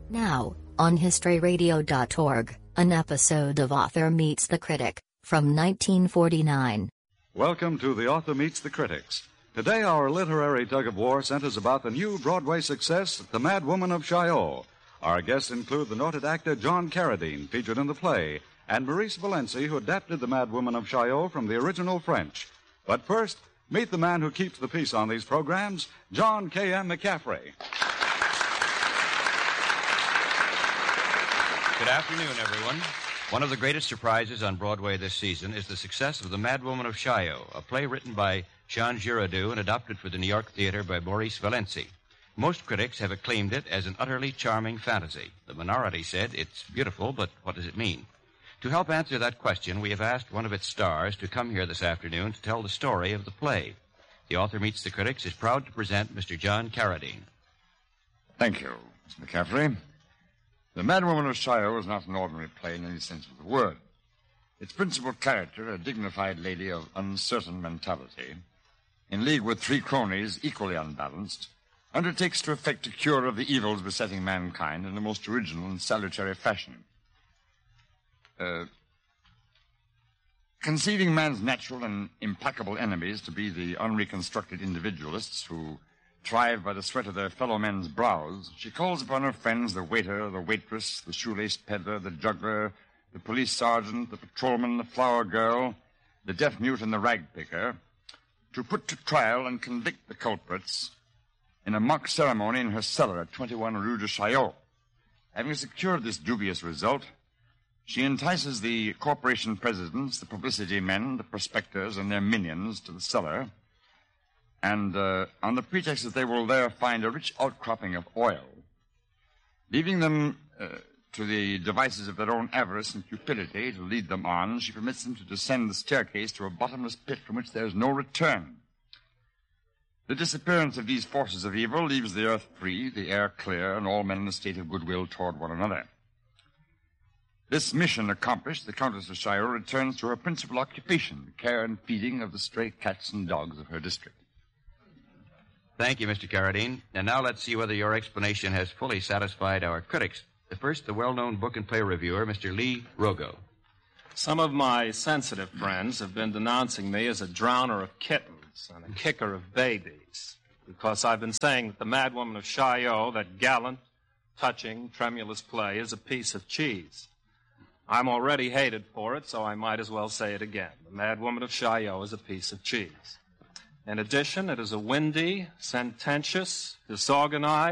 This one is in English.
Now, on HistoryRadio.org, an episode of Author Meets the Critic, from 1949. Welcome to The Author Meets the Critics. Today, our literary tug-of-war centers about the new Broadway success, The Mad Woman of Chaillot. Our guests include the noted actor John Carradine, featured in the play, and Maurice Valenci, who adapted The Mad Woman of Chaillot from the original French. But first, meet the man who keeps the peace on these programs, John K.M. McCaffrey. Good afternoon, everyone. One of the greatest surprises on Broadway this season is the success of The Mad Woman of Chaillot, a play written by Jean Giraudoux and adapted for the New York Theater by Maurice Valenci. Most critics have acclaimed it as an utterly charming fantasy. The minority said it's beautiful, but what does it mean? To help answer that question, we have asked one of its stars to come here this afternoon to tell the story of the play. The Author Meets the Critics is proud to present Mr. John Carradine. Thank you, Mr. McCaffrey. The Mad Woman of Chaillot is not an ordinary play in any sense of the word. Its principal character, a dignified lady of uncertain mentality, in league with three cronies equally unbalanced, undertakes to effect a cure of the evils besetting mankind in the most original and salutary fashion. Conceiving man's natural and implacable enemies to be the unreconstructed individualists who thrive by the sweat of their fellow men's brows, she calls upon her friends, the waiter, the waitress, the shoelaced peddler, the juggler, the police sergeant, the patrolman, the flower girl, the deaf-mute, and the rag-picker, to put to trial and convict the culprits in a mock ceremony in her cellar at 21 Rue de Chaillot. Having secured this dubious result, she entices the corporation presidents, the publicity men, the prospectors, and their minions to the cellar, and on the pretext that they will there find a rich outcropping of oil, leaving them to the devices of their own avarice and cupidity to lead them on, she permits them to descend the staircase to a bottomless pit from which there is no return. The disappearance of these forces of evil leaves the earth free, the air clear, and all men in a state of goodwill toward one another. This mission accomplished, the Countess of Chaillot returns to her principal occupation, the care and feeding of the stray cats and dogs of her district. Thank you, Mr. Carradine. And now let's see whether your explanation has fully satisfied our critics. First, the well-known book and play reviewer, Mr. Lee Rogo. Some of my sensitive friends have been denouncing me as a drowner of kittens and a kicker of babies because I've been saying that The Mad Woman of Chaillot, that gallant, touching, tremulous play, is a piece of cheese. I'm already hated for it, so I might as well say it again. The Mad Woman of Chaillot is a piece of cheese. In addition, it is a windy, sententious, disorganized,